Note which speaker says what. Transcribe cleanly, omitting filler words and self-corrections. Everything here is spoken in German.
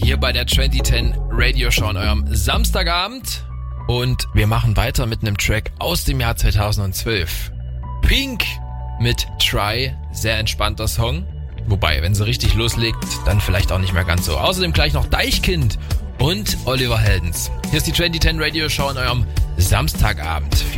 Speaker 1: hier bei der 2010 Radio Show an eurem Samstagabend. Und wir machen weiter mit einem Track aus dem Jahr 2012. Pink mit Try, sehr entspannter Song. Wobei, wenn sie richtig loslegt, dann vielleicht auch nicht mehr ganz so. Außerdem gleich noch Deichkind und Oliver Heldens. Hier ist die 2010 Radio Show an eurem Samstagabend.